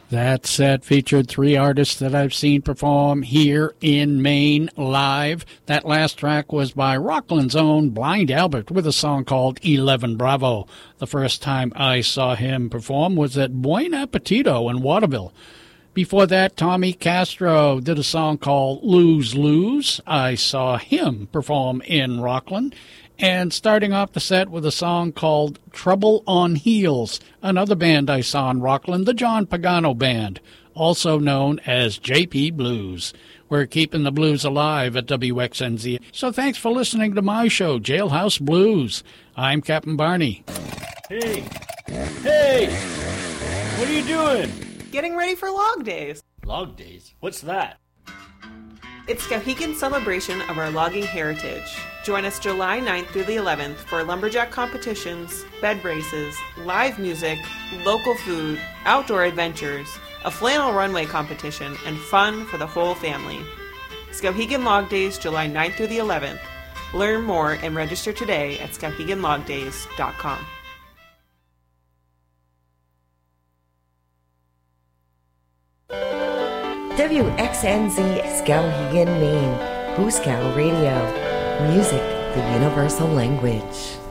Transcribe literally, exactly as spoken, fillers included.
That set featured three artists that I've seen perform here in Maine live. That last track was by Rockland's own Blind Albert with a song called Eleven Bravo. The first time I saw him perform was at Buen Appetito in Waterville. Before that, Tommy Castro did a song called Lose Lose. I saw him perform in Rockland. And starting off the set with a song called Trouble on Heels, another band I saw in Rockland, the John Pagano Band, also known as J P Blues. We're keeping the blues alive at W X N Z. So thanks for listening to my show, Jailhouse Blues. I'm Captain Barney. Hey, hey, what are you doing? Getting ready for Log Days. Log Days? What's that? It's Skowhegan's celebration of our logging heritage. Join us July ninth through the eleventh for lumberjack competitions, bed races, live music, local food, outdoor adventures, a flannel runway competition, and fun for the whole family. Skowhegan Log Days, July ninth through the eleventh. Learn more and register today at skowhegan log days dot com. W X N Z Skowhegan, Maine. Hooskow Radio. Music, the universal language.